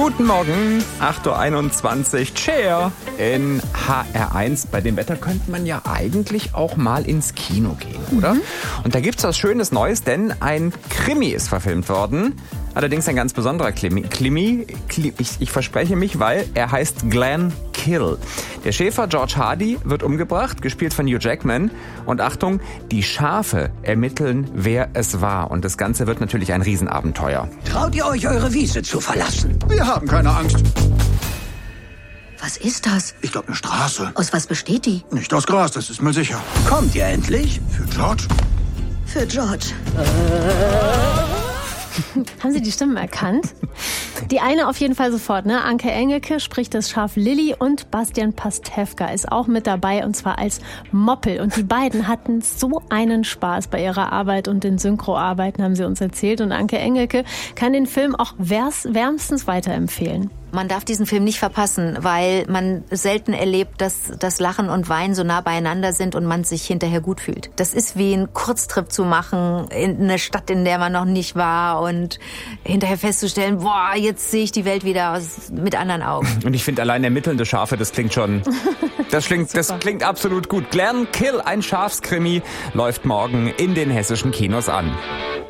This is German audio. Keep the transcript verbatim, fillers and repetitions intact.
Guten Morgen, acht Uhr einundzwanzig, Cheer in H R eins. Bei dem Wetter könnte man ja eigentlich auch mal ins Kino gehen, oder? Mhm. Und da gibt's was Schönes Neues, denn ein Krimi ist verfilmt worden. Allerdings ein ganz besonderer Krimi. Krimi, ich, ich verspreche mich, weil er heißt Glenn Kill. Der Schäfer George Hardy wird umgebracht, gespielt von Hugh Jackman. Und Achtung, die Schafe ermitteln, wer es war. Und das Ganze wird natürlich ein Riesenabenteuer. Traut ihr euch, eure Wiese zu verlassen? Wir haben keine Angst. Was ist das? Ich glaube, eine Straße. Aus was besteht die? Nicht aus Gras, das ist mir sicher. Kommt ihr endlich? Für George? Für George. Haben Sie die Stimmen erkannt? Die eine auf jeden Fall sofort, ne? Anke Engelke spricht das Schaf Lilly und Bastian Pastewka ist auch mit dabei und zwar als Moppel. Und die beiden hatten so einen Spaß bei ihrer Arbeit und den Synchroarbeiten, haben sie uns erzählt. Und Anke Engelke kann den Film auch wärmstens weiterempfehlen. Man darf diesen Film nicht verpassen, weil man selten erlebt, dass das Lachen und Weinen so nah beieinander sind und man sich hinterher gut fühlt. Das ist wie ein Kurztrip zu machen in eine Stadt, in der man noch nicht war und hinterher festzustellen, boah, jetzt sehe ich die Welt wieder aus, mit anderen Augen. Und ich finde allein ermittelnde Schafe, das klingt schon, das klingt, das klingt absolut gut. Glenn Kill, ein Schafskrimi, läuft morgen in den hessischen Kinos an.